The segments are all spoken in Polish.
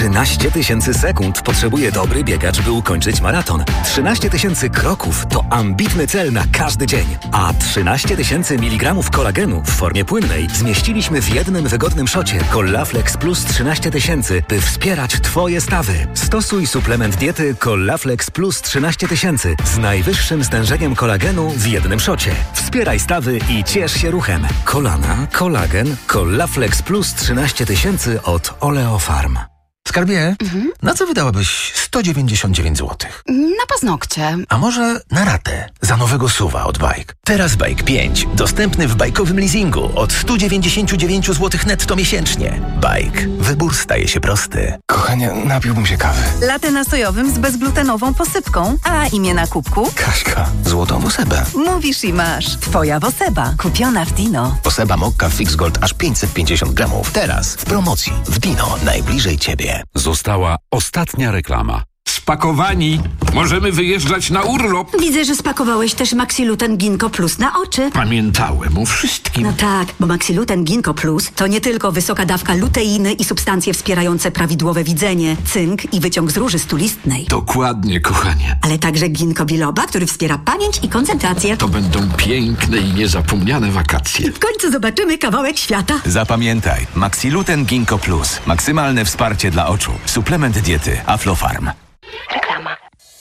13 000 sekund potrzebuje dobry biegacz, by ukończyć maraton. 13 000 kroków to ambitny cel na każdy dzień. A 13 000 mg kolagenu w formie płynnej zmieściliśmy w jednym wygodnym szocie Collaflex Plus 13 000, by wspierać Twoje stawy. Stosuj suplement diety Collaflex Plus 13 000 z najwyższym stężeniem kolagenu w jednym szocie. Wspieraj stawy i ciesz się ruchem. Kolana, kolagen, Collaflex Plus 13 000 od Oleofarm. Skarbie, na co wydałabyś 199 zł? Na paznokcie. A może na ratę za nowego SUV-a od Bike? Teraz Bike 5, dostępny w bajkowym leasingu od 199 zł netto miesięcznie. Bike. Wybór staje się prosty. Kochanie, napiłbym się kawy. Latte nasojowym z bezglutenową posypką. A imię na kubku? Kaśka. Złotą Wosebę. Mówisz i masz. Twoja Woseba. Kupiona w Dino. Woseba Mokka Fix Gold aż 550 gramów. Teraz w promocji w Dino. Najbliżej Ciebie. Została ostatnia reklama. Spakowani. Możemy wyjeżdżać na urlop. Widzę, że spakowałeś też Maxiluten Ginkgo Plus na oczy. Pamiętałem o wszystkim. No tak, bo Maxiluten Ginkgo Plus to nie tylko wysoka dawka luteiny i substancje wspierające prawidłowe widzenie, cynk i wyciąg z róży stulistnej. Dokładnie, kochanie. Ale także ginkgo biloba, który wspiera pamięć i koncentrację. To będą piękne i niezapomniane wakacje. W końcu zobaczymy kawałek świata. Zapamiętaj, Maxiluten Ginkgo Plus. Maksymalne wsparcie dla oczu. Suplement diety Aflofarm. Reklama.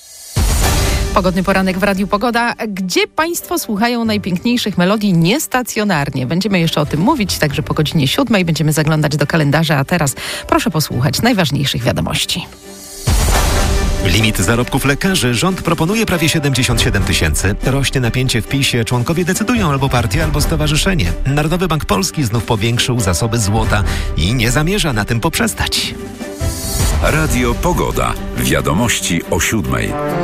Pogodny poranek w Radiu Pogoda. Gdzie Państwo słuchają najpiękniejszych melodii niestacjonarnie? Będziemy jeszcze o tym mówić, także po godzinie 7 będziemy zaglądać do kalendarza, a teraz proszę posłuchać najważniejszych wiadomości. Limit zarobków lekarzy. Rząd proponuje prawie 77 000. Rośnie napięcie w PiS-ie. Członkowie decydują albo partia, albo stowarzyszenie. Narodowy Bank Polski znów powiększył zasoby złota i nie zamierza na tym poprzestać. Radio Pogoda. Wiadomości o 7.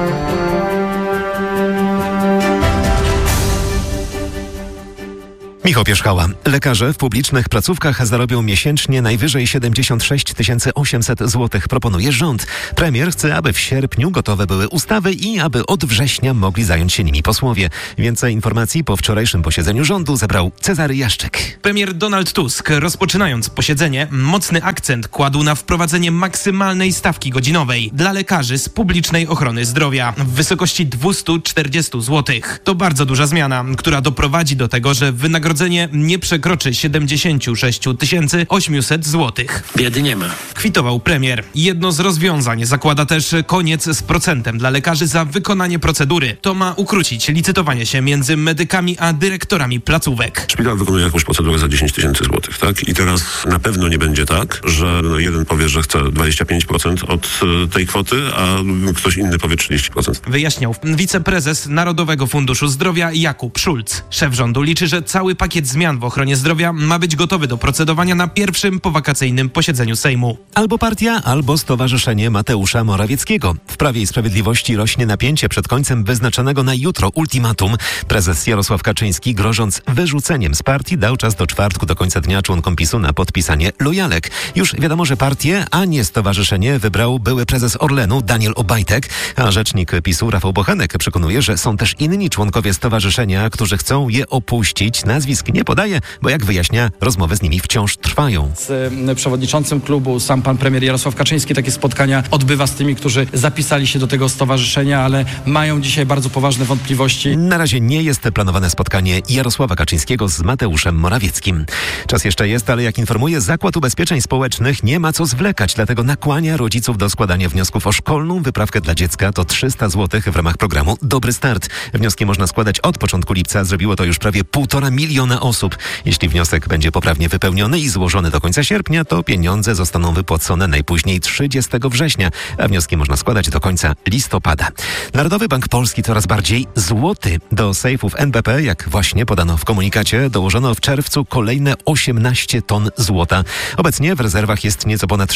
Michał Pierzchała. Lekarze w publicznych placówkach zarobią miesięcznie najwyżej 76 800 zł, proponuje rząd. Premier chce, aby w sierpniu gotowe były ustawy i aby od września mogli zająć się nimi posłowie. Więcej informacji po wczorajszym posiedzeniu rządu zebrał Cezary Jaszczyk. Premier Donald Tusk, rozpoczynając posiedzenie, mocny akcent kładł na wprowadzenie maksymalnej stawki godzinowej dla lekarzy z publicznej ochrony zdrowia w wysokości 240 zł. To bardzo duża zmiana, która doprowadzi do tego, że wynagrodzenie nie przekroczy 76 800 zł. Biedy nie ma. Kwitował premier. Jedno z rozwiązań zakłada też koniec z procentem dla lekarzy za wykonanie procedury. To ma ukrócić licytowanie się między medykami a dyrektorami placówek. Szpital wykonuje jakąś procedurę za 10 000 złotych, tak? I teraz na pewno nie będzie tak, że jeden powie, że chce 25% od tej kwoty, a ktoś inny powie 30%. Wyjaśniał wiceprezes Narodowego Funduszu Zdrowia Jakub Szulc. Szef rządu liczy, że cały pakiet zmian w ochronie zdrowia ma być gotowy do procedowania na pierwszym powakacyjnym posiedzeniu Sejmu. Albo partia, albo stowarzyszenie Mateusza Morawieckiego. W Prawie i Sprawiedliwości rośnie napięcie przed końcem wyznaczonego na jutro ultimatum. Prezes Jarosław Kaczyński, grożąc wyrzuceniem z partii, dał czas do czwartku do końca dnia członkom PiS-u na podpisanie lojalek. Już wiadomo, że partię, a nie stowarzyszenie wybrał były prezes Orlenu Daniel Obajtek, a rzecznik PiS-u Rafał Bochenek przekonuje, że są też inni członkowie stowarzyszenia, którzy chcą je opuścić. Nazwisk nie podaje, bo jak wyjaśnia, rozmowy z nimi wciąż trwają. Z przewodniczącym klubu sam pan premier Jarosław Kaczyński takie spotkania odbywa z tymi, którzy zapisali się do tego stowarzyszenia, ale mają dzisiaj bardzo poważne wątpliwości. Na razie nie jest planowane spotkanie Jarosława Kaczyńskiego z Mateuszem Morawieckim. Czas jeszcze jest, ale jak informuje Zakład Ubezpieczeń Społecznych, nie ma co zwlekać, dlatego nakłania rodziców do składania wniosków o szkolną wyprawkę dla dziecka. To 300 zł w ramach programu Dobry Start. Wnioski można składać od początku lipca. Zrobiło to już prawie 1,5 miliona osób. Jeśli wniosek będzie poprawnie wypełniony i złożony do końca sierpnia, to pieniądze zostaną wypłacone najpóźniej 30 września, a wnioski można składać do końca listopada. Narodowy Bank Polski coraz bardziej złoty. Do sejfów NBP, jak właśnie podano w komunikacie, dołożono w czerwcu kolejne 18 ton złota. Obecnie w rezerwach jest nieco ponad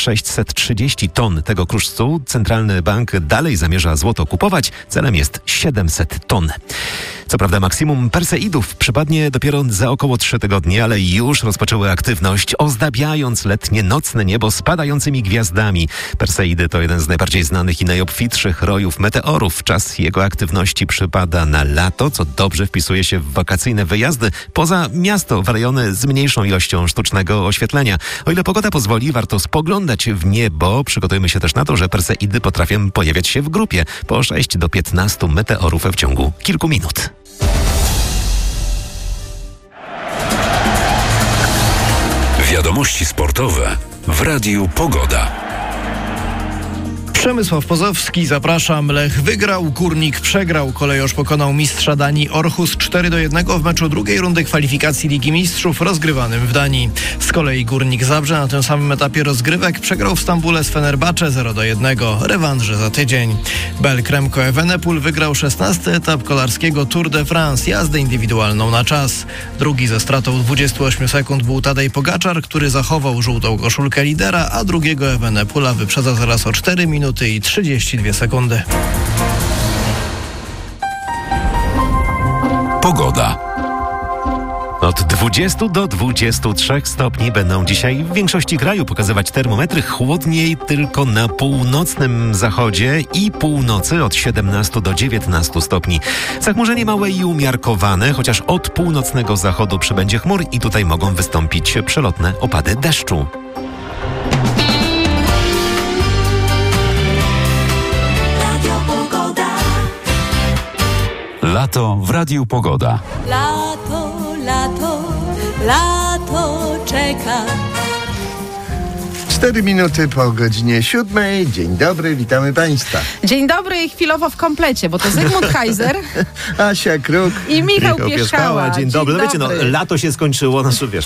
630 ton tego kruszcu. Centralny Bank dalej zamierza złoto kupować. Celem jest 700 ton. Co prawda maksimum Perseidów przypadnie dopiero za około 3 tygodnie, ale już rozpoczęły aktywność, ozdabiając letnie nocne niebo spadającymi gwiazdami. Perseidy to jeden z najbardziej znanych i najobfitszych rojów meteorów. Czas jego aktywności przypada na lato, co dobrze wpisuje się w wakacyjne wyjazdy poza miasto, w rejony z mniejszą ilością sztucznego oświetlenia. O ile pogoda pozwoli, warto spoglądać w niebo. Przygotujmy się też na to, że perseidy potrafią pojawiać się w grupie po 6 do 15 meteorów w ciągu kilku minut. Wiadomości sportowe w Radiu Pogoda. Przemysław Pozowski, zapraszam. Lech wygrał, Górnik przegrał. Kolejorz pokonał mistrza Danii Aarhus 4-1 w meczu drugiej rundy kwalifikacji Ligi Mistrzów rozgrywanym w Danii. Z kolei Górnik Zabrze na tym samym etapie rozgrywek przegrał w Stambule z Fenerbahce 0-1. Rewanże za tydzień. Bel Kremko Evenepoel wygrał 16. etap kolarskiego Tour de France, jazdę indywidualną na czas. Drugi ze stratą 28 sekund był Tadej Pogaczar, który zachował żółtą koszulkę lidera, a drugiego Evenepoela wyprzedza zaraz o 4 minuty i 32 sekundy. Pogoda. Od 20 do 23 stopni będą dzisiaj w większości kraju pokazywać termometry. Chłodniej tylko na północnym zachodzie i północy od 17 do 19 stopni. Zachmurzenie małe i umiarkowane, chociaż od północnego zachodu przybędzie chmur i tutaj mogą wystąpić przelotne opady deszczu. Lato w Radiu Pogoda. Lato, lato, lato czeka. 4 minuty po godzinie 7. Dzień dobry, witamy Państwa. Dzień dobry i chwilowo w komplecie, bo to Zygmunt Kaiser, Asia Kruk i Michał Pierzchała. Dzień dobry. Wiecie, lato się skończyło, wiesz,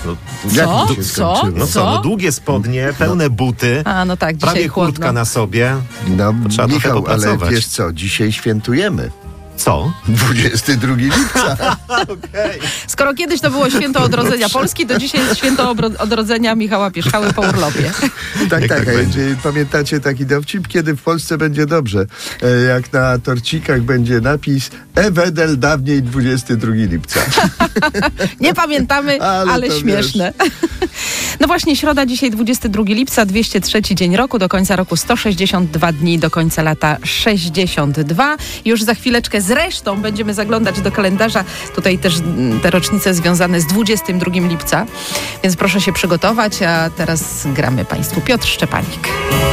długie spodnie, pełne buty, no tak, prawie kurtka na sobie. Trzeba Michał, ale wiesz co, dzisiaj świętujemy. Co? 22 lipca. Okay. Skoro kiedyś to było święto odrodzenia Polski, to dzisiaj jest święto odrodzenia Michała Pierzchały po urlopie. Tak. Pamiętacie taki dowcip, kiedy w Polsce będzie dobrze? Jak na torcikach będzie napis Ewedel dawniej 22 lipca. Nie pamiętamy, ale śmieszne. No właśnie, środa dzisiaj 22 lipca, 203 dzień roku, do końca roku 162 dni, do końca lata 62. Już za chwileczkę zresztą będziemy zaglądać do kalendarza. Tutaj też te rocznice związane z 22 lipca, więc proszę się przygotować, a teraz gramy Państwu Piotr Szczepanik.